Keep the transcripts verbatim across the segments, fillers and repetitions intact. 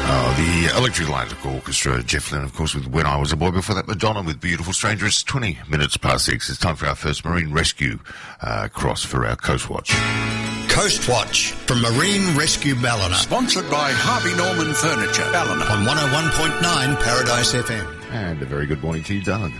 Oh, the Electric Light Orchestra, Jeff Lynne, of course, with When I Was a Boy. Before that, Madonna with Beautiful Stranger. It's twenty minutes past six. It's time for our first Marine Rescue uh, cross for our Coast Watch. Coast Watch from Marine Rescue Ballina. Sponsored by Harvey Norman Furniture, Ballina. On one oh one point nine Paradise F M. And a very good morning to you, Doug.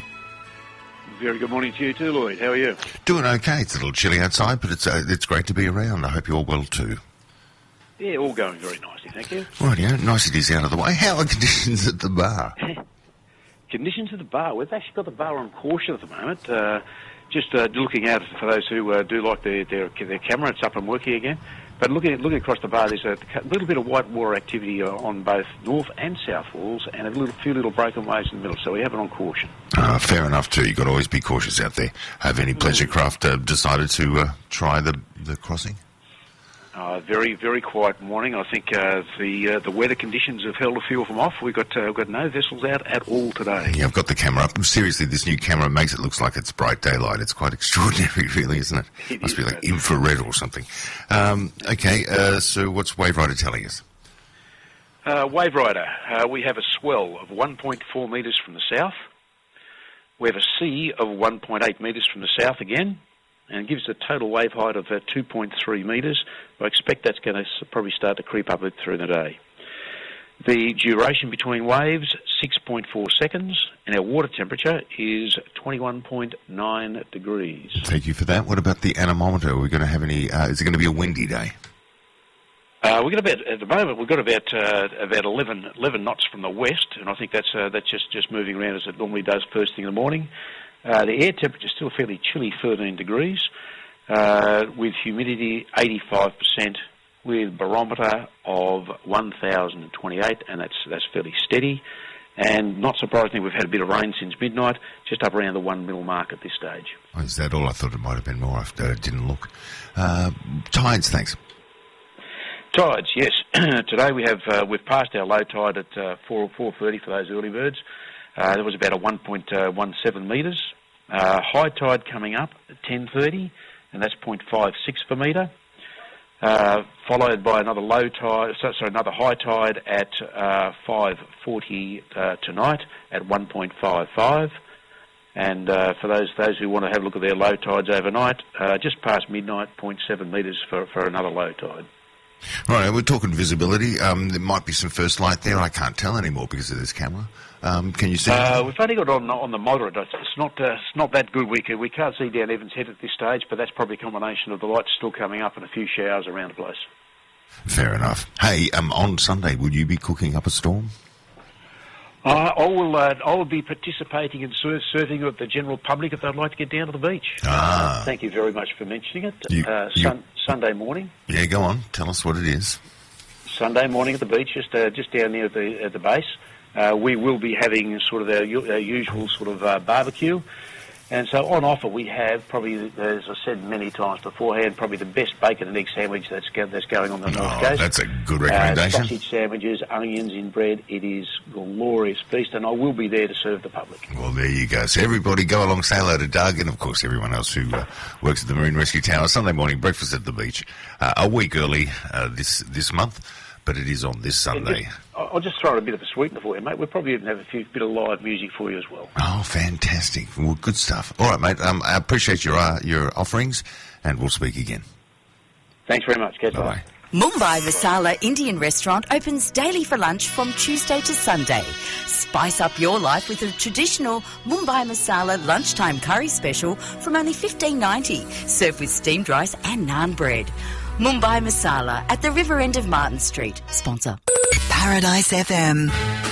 Very good morning to you too, Lloyd. How are you? Doing okay. It's a little chilly outside, but it's uh, it's great to be around. I hope you're well too. Yeah, all going very nicely, thank you. Right, yeah, nice it is out of the way. How are conditions at the bar? Conditions at the bar? We've actually got the bar on caution at the moment. Uh, just uh, looking out for those who uh, do like their, their their camera, it's up and working again. But looking looking across the bar, there's a little bit of white water activity on both north and south walls, and a little, few little broken waves in the middle. So we have it on caution. Uh, fair enough too. You've got to always be cautious out there. Have any pleasure craft uh, decided to uh, try the the crossing? Uh, very, very quiet morning. I think uh, the uh, the weather conditions have held a few of them off. We've got uh, we've got no vessels out at all today. Yeah, I've got the camera up. Seriously, this new camera makes it look like it's bright daylight. It's quite extraordinary, really, isn't it? It Must is, be like uh, infrared or something. Um, okay, uh, so what's Wave Rider telling us? Uh, Wave Rider, uh, we have a swell of one point four metres from the south. We have a sea of one point eight metres from the south again, and it gives a total wave height of uh, two point three metres. I expect that's going to probably start to creep up through the day. The duration between waves, six point four seconds, and our water temperature is twenty-one point nine degrees. Thank you for that. What about the anemometer? Are we going to have any, uh, is it going to be a windy day? Uh, we've got about, at the moment, we've got about uh, about eleven, eleven knots from the west, and I think that's uh, that's just, just moving around as it normally does first thing in the morning. Uh, the air temperature is still fairly chilly, thirteen degrees, uh, with humidity eighty-five percent, with barometer of one thousand twenty-eight, and that's that's fairly steady. And not surprisingly, we've had a bit of rain since midnight, just up around the one mil mark at this stage. Oh, is that all? I thought it might have been more. I uh, didn't look. Uh, tides, thanks. Tides, yes. Today we have uh, we've passed our low tide at uh, four four thirty for those early birds. Uh, there was about a one point one seven metres. Uh, high tide coming up at ten thirty, and that's zero point five six per metre. Uh, followed by another low tide, so, sorry, another high tide at uh, five forty uh, tonight at one point five five. And uh, for those those who want to have a look at their low tides overnight, uh, just past midnight, zero point seven metres for, for another low tide. Right, we're talking visibility. Um, there might be some first light there. I can't tell anymore because of this camera. Um, can you see? Uh, we've only got on on the moderate. It's not uh, it's not that good. We can, we can't see down Evans Head at this stage, but that's probably a combination of the lights still coming up and a few showers around the place. Fair enough. Hey, um, on Sunday, will you be cooking up a storm? Uh, I will. Uh, I will be participating in sur- serving with the general public if they'd like to get down to the beach. Ah. Uh, thank you very much for mentioning it. You, uh, you, sun- Sunday morning. Yeah, go on. Tell us what it is. Sunday morning at the beach, just uh, just down near the at the base. Uh, we will be having sort of our, our usual sort of uh, barbecue. And so on offer we have probably, as I said many times beforehand, probably the best bacon and egg sandwich that's go- that's going on the oh, North Coast. That's a good recommendation. Uh, sausage sandwiches, onions in bread. It is a glorious feast, and I will be there to serve the public. Well, there you go. So everybody go along, say hello to Doug, and of course everyone else who uh, works at the Marine Rescue Tower. Sunday morning breakfast at the beach, uh, a week early uh, this this month, but it is on this Sunday. Just, I'll just throw in a bit of a sweetener for you, mate. We'll probably even have a few bit of live music for you as well. Oh, fantastic. Well, good stuff. All right, mate. Um, I appreciate your uh, your offerings, and we'll speak again. Thanks very much. Catch you Bye-bye. Mumbai Masala Indian Restaurant opens daily for lunch from Tuesday to Sunday. Spice up your life with a traditional Mumbai Masala lunchtime curry special from only fifteen ninety, served with steamed rice and naan bread. Mumbai Masala at the river end of Martin Street. Sponsor. Paradise F M.